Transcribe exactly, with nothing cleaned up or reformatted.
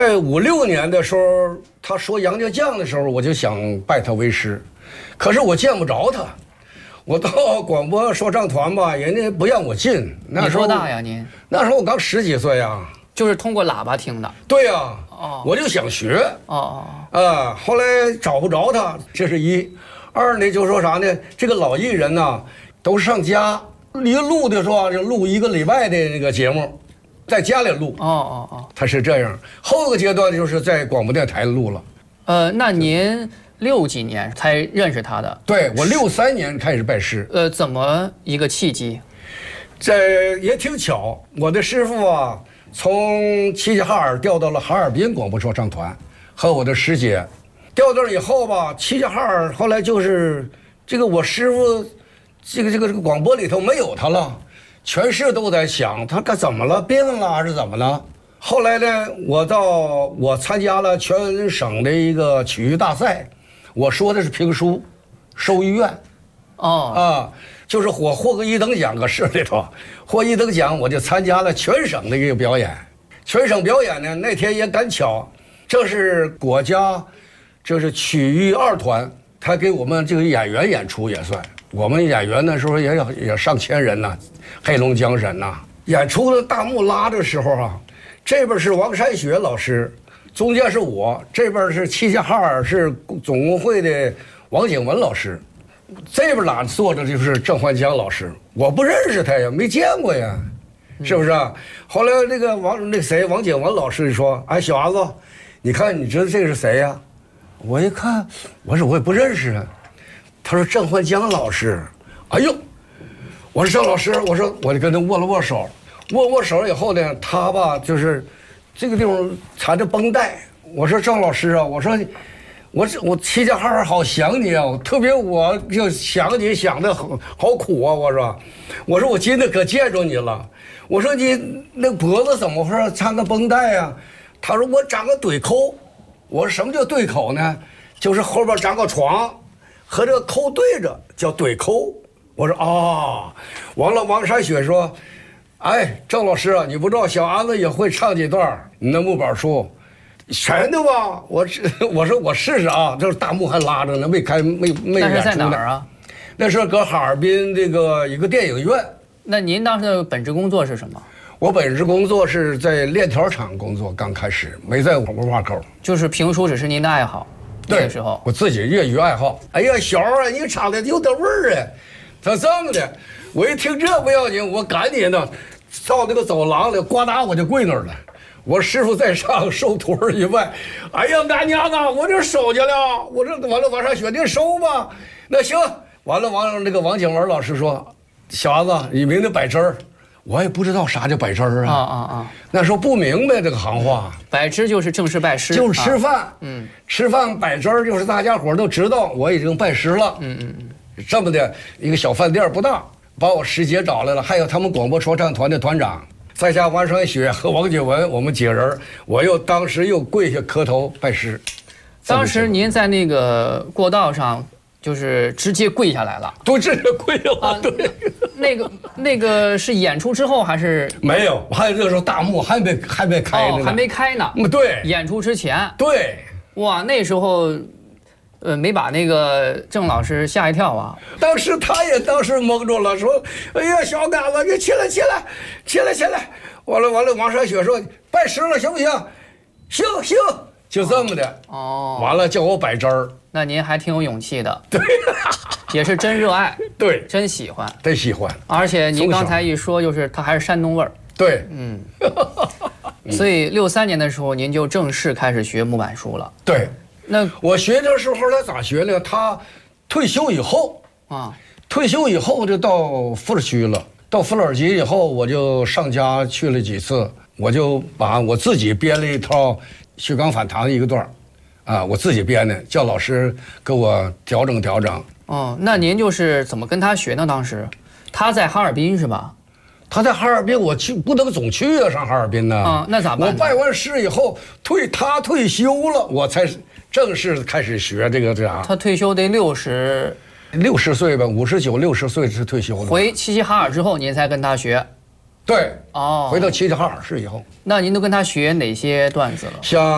在五六年的时候，他说杨家将的时候，我就想拜他为师，可是我见不着他。我到广播说唱团吧，人家不让我进。那时候你多大呀您？ 那时候我刚十几岁呀。 就是通过喇叭听的。 对呀。 哦。 我就想学。 哦哦。啊，后来找不着他，这是一。二呢，就说啥呢？这个老艺人呢，都上家，一录的时候就录一个礼拜的那个节目。在家里录。 哦哦哦， 他是这样。后个阶段就是在广播电台录了。 呃，那您六几年才认识他的？ 对，我六三年开始拜师。 呃，怎么一个契机？ 这也挺巧，我的师傅啊，从齐齐哈尔调到了哈尔滨广播说唱团，和我的师姐调到了以后吧，齐齐哈尔后来就是这个我师傅，这个这个这个广播里头没有他了。全市都在想他该怎么了，病了还是怎么了？后来呢，我到我参加了全省的一个曲艺大赛，我说的是评书，收医院。 哦啊，就是我获个一等奖，搁市里头获一等奖，我就参加了全省的一个表演。全省表演呢，那天也赶巧，这是国家，这是曲艺二团，他给我们这个演员演出也算。我们演员那时候也有也上千人呐，黑龙江人呐。演出的大幕拉的时候啊，这边是王山雪老师，中间是我，这边是齐齐哈尔是总工会的王景文老师，这边哪坐着就是郑焕江老师。我不认识他呀，没见过呀，是不是啊？后来那个王那个谁王景文老师就说：“哎，小伢子，你看你知道这个是谁呀？”我一看，我说我也不认识啊。他说郑焕江老师。哎呦，我说郑老师，我说我就跟他握了握手，握握手以后呢，他吧就是这个地方缠着绷带。我说郑老师啊，我说我这我齐齐哈尔好想你啊，特别我就想你想的好好苦啊。我说我说我今天可见着你了。我说你那脖子怎么回事，缠个绷带啊？他说我长个对口。我说什么叫对口呢？就是后边长个床和这个扣对着叫对扣。我说啊，完了王山雪说：“哎，郑老师啊，你不知道小伢子也会唱几段你的木板书。”真的吧？我我说我试试啊，这大幕还拉着呢，没开没没演出呢。 那是在哪儿啊？ 那是搁哈尔滨这个一个电影院。 那您当时的本职工作是什么？ 我本职工作是在链条厂工作，刚开始没在文化口。 就是评书只是您的爱好。那个时候我自己业余爱好。哎呀，小啊，你唱的有点味儿啊！他这么的，我一听这不要紧，我赶紧的到那个走廊里，呱嗒我就跪那儿了。我师傅在上，收徒儿一拜。哎呀，干娘啊，我这收去了。我这完了，往上选定收吧。那行，完了，王那个王景文老师说：“小子，你明天摆枝儿。”我也不知道啥叫摆枝儿啊。 啊啊啊！ 那时候不明白这个行话。 摆枝就是正式拜师， 就是吃饭。啊、 嗯， 吃饭摆枝儿就是大家伙都知道我已经拜师了。 嗯嗯嗯。 这么的一个小饭店不大，把我师姐找来了，还有他们广播说唱团的团长，再加王山雪和王景文，我们几个人，我又当时又跪下磕头拜师。 当时您在那个过道上，就是直接跪下来了， 都直接跪了。啊、对， 那个那个是演出之后还是没有？还那时候大幕还没还没开呢、 哦，还没开呢。 嗯，对， 演出之前。 对， 哇，那时候。呃，没把那个郑老师吓一跳啊！ 当时他也当时懵住了，说：“哎呀，小杆子，你起来，起来，起来，起来！”完了，完了，王山雪说：“拜师了，行不行？”“行行。”就这么的。 哦。 完了，叫我摆枝儿。 那您还挺有勇气的。 对。 也是真热爱。 对。 真喜欢。 真喜欢。 而且您刚才一说，就是他还是山东味儿。 对。 嗯。所以六三年的时候，您就正式开始学木板书了。 对。 那我学的时候他咋学呢？他退休以后啊，退休以后就到富尔区了。到富尔区以后，我就上家去了几次，我就把我自己编了一套徐刚反弹一个段啊，我自己编的，叫老师给我调整调整。 哦，那您就是怎么跟他学呢？当时他在哈尔滨是吧？ 他在哈尔滨，我去不能总去啊，上哈尔滨呢。 啊，那咋办？ 我拜完师以后退，他退休了，我才正式开始学这个这啥。 他退休得六十， 六十岁吧，五十九、六十岁是退休了。 回齐齐哈尔之后，您才跟他学。 对。 哦。 回到齐齐哈尔市以后。 那您都跟他学哪些段子了？ 像。